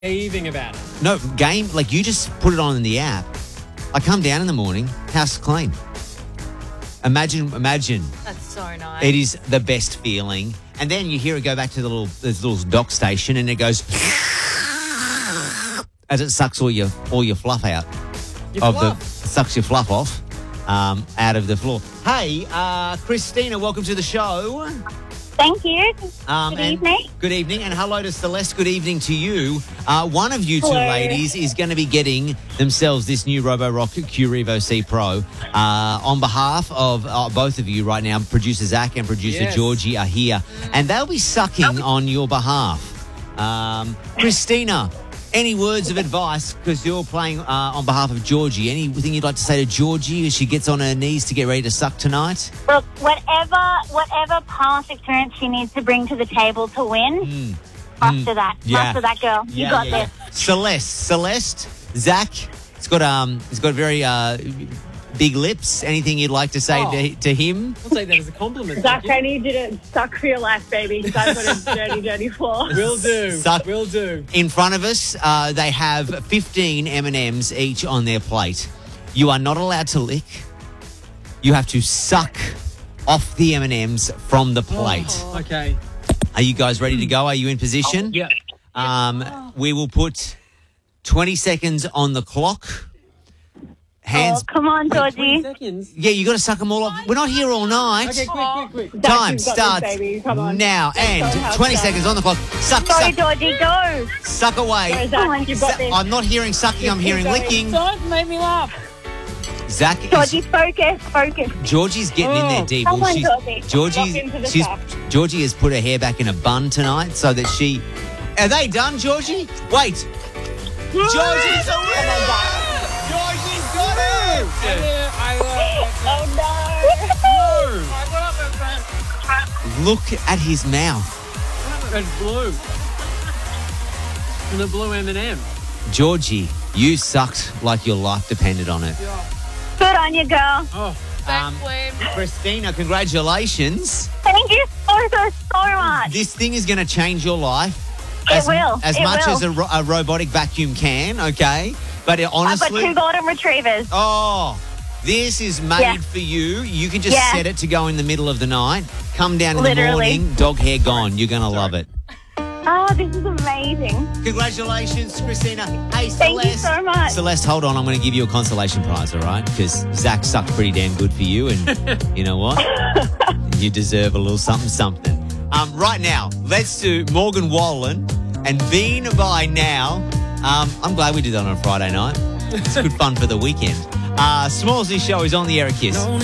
raving about it. No, game, like you just put it on in the app. I come down in the morning, house clean. Imagine. That's so nice. It is the best feeling. And then you hear it go back to this little dock station and it goes as it sucks all your fluff out. Sucks your fluff off out of the floor. Hey, Christina, welcome to the show. Thank you. Good evening. Good evening, and hello to Celeste. Good evening to you. One of you two ladies is going to be getting themselves this new Roborock Q-Revo C Pro. On behalf of both of you right now, producer Zach and producer Georgie are here, and they'll be sucking on your behalf. Christina, any words of advice, because you're playing on behalf of Georgie? Anything you'd like to say to Georgie as she gets on her knees to get ready to suck tonight? Look, whatever past experience she needs to bring to the table to win, after that girl. You got this. Celeste, Zach, he's got very big lips. Anything you'd like to say to him? I'll take that as a compliment. Zach, I need you to suck for your life, baby, because I've got a dirty floor. Will do. In front of us, they have 15 M&Ms each on their plate. You are not allowed to lick. You have to suck off the M&Ms from the plate. Okay. Are you guys ready to go? Are you in position? Yeah. We will put 20 seconds on the clock. Hands. Come on, Georgie. 20 seconds. Yeah, you got to suck them all up. We're not here all night. Okay, quick. Time Zach, you've got starts this, baby. Come on. now, and 20 seconds on the clock. Suck, Sorry, Georgie, go. suck away. Go, Zach, you've got this. I'm not hearing sucking. I'm hearing going. licking. Don't make me laugh. Zach, Georgie, focus. Georgie's getting in there deep. Come on, Georgie. Walk into the suck. Georgie has put her hair back in a bun tonight so that she. Are they done, Georgie? Wait. Georgie's a winner. Georgie's got it. Look at his mouth. It's blue. The blue M&M. Georgie, you sucked like your life depended on it. Good on you, girl. Oh. Thanks, Liam. Christina, congratulations. Thank you so much. This thing is going to change your life. It will. As much as a robotic vacuum can, okay? But honestly... I've got 2 golden retrievers. Oh, this is made for you. You can just set it to go in the middle of the night. Come down in the morning, dog hair gone. You're going to love it. Oh, this is amazing. Congratulations, Christina. Hey, Celeste. Thank you so much. Celeste, hold on. I'm going to give you a consolation prize, all right? Because Zach sucked pretty damn good for you, and you know what? You deserve a little something. Right now, let's do Morgan Wallen and Been By Now. I'm glad we did that on a Friday night. It's good fun for the weekend. Smallsy Show is on the air at Kiss.